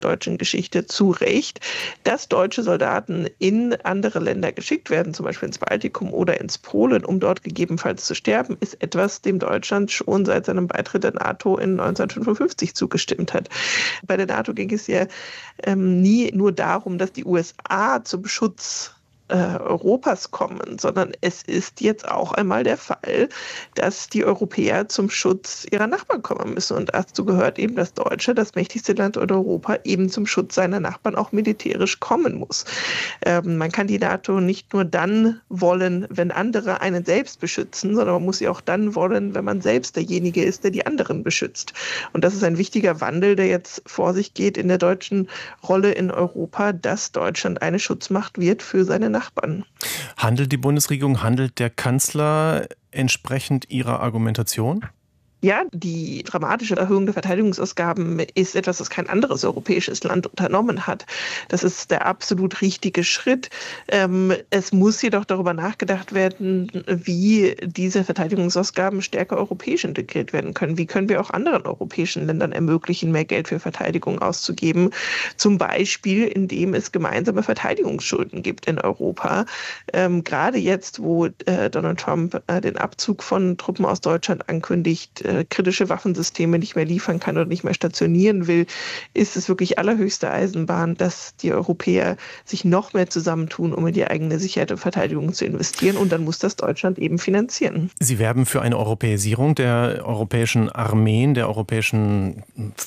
deutschen Geschichte zu Recht, dass deutsche Soldaten in andere Länder geschickt werden, zum Beispiel ins Baltikum oder ins Polen, um dort gegebenenfalls zu sterben, ist etwas, dem Deutschland schon seit seinem Beitritt der NATO in 1955 zugestimmt hat. Bei der NATO ging es ja nie nur darum, dass die USA zum Schutz Europas kommen, sondern es ist jetzt auch einmal der Fall, dass die Europäer zum Schutz ihrer Nachbarn kommen müssen. Und dazu gehört eben, dass Deutschland, das mächtigste Land in Europa, eben zum Schutz seiner Nachbarn auch militärisch kommen muss. Man kann die NATO nicht nur dann wollen, wenn andere einen selbst beschützen, sondern man muss sie auch dann wollen, wenn man selbst derjenige ist, der die anderen beschützt. Und das ist ein wichtiger Wandel, der jetzt vor sich geht in der deutschen Rolle in Europa, dass Deutschland eine Schutzmacht wird für seine Nachbarn. Handelt die Bundesregierung, handelt der Kanzler entsprechend Ihrer Argumentation? Ja, die dramatische Erhöhung der Verteidigungsausgaben ist etwas, das kein anderes europäisches Land unternommen hat. Das ist der absolut richtige Schritt. Es muss jedoch darüber nachgedacht werden, wie diese Verteidigungsausgaben stärker europäisch integriert werden können. Wie können wir auch anderen europäischen Ländern ermöglichen, mehr Geld für Verteidigung auszugeben? Zum Beispiel, indem es gemeinsame Verteidigungsschulden gibt in Europa. Gerade jetzt, wo Donald Trump den Abzug von Truppen aus Deutschland ankündigt, kritische Waffensysteme nicht mehr liefern kann oder nicht mehr stationieren will, ist es wirklich allerhöchste Eisenbahn, dass die Europäer sich noch mehr zusammentun, um in die eigene Sicherheit und Verteidigung zu investieren. Und dann muss das Deutschland eben finanzieren. Sie werben für eine Europäisierung der europäischen Armeen, der europäischen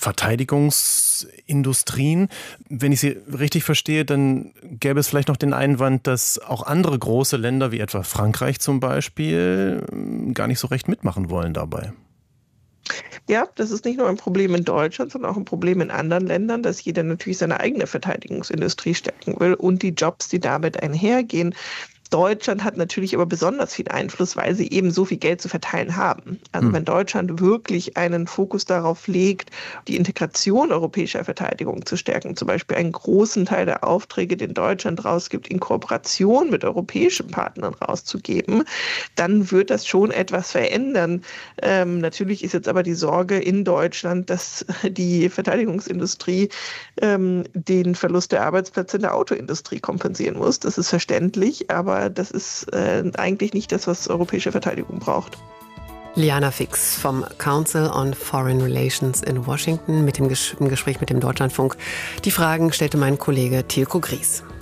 Verteidigungsindustrien. Wenn ich Sie richtig verstehe, dann gäbe es vielleicht noch den Einwand, dass auch andere große Länder, wie etwa Frankreich zum Beispiel, gar nicht so recht mitmachen wollen dabei. Ja, das ist nicht nur ein Problem in Deutschland, sondern auch ein Problem in anderen Ländern, dass jeder natürlich seine eigene Verteidigungsindustrie stärken will und die Jobs, die damit einhergehen. Deutschland hat natürlich aber besonders viel Einfluss, weil sie eben so viel Geld zu verteilen haben. Also wenn Deutschland wirklich einen Fokus darauf legt, die Integration europäischer Verteidigung zu stärken, zum Beispiel einen großen Teil der Aufträge, den Deutschland rausgibt, in Kooperation mit europäischen Partnern rauszugeben, dann wird das schon etwas verändern. Natürlich ist jetzt aber die Sorge in Deutschland, dass die Verteidigungsindustrie den Verlust der Arbeitsplätze in der Autoindustrie kompensieren muss. Das ist verständlich, aber das ist eigentlich nicht das, was europäische Verteidigung braucht. Liana Fix vom Council on Foreign Relations in Washington im Gespräch mit dem Deutschlandfunk. Die Fragen stellte mein Kollege Tilko Gries.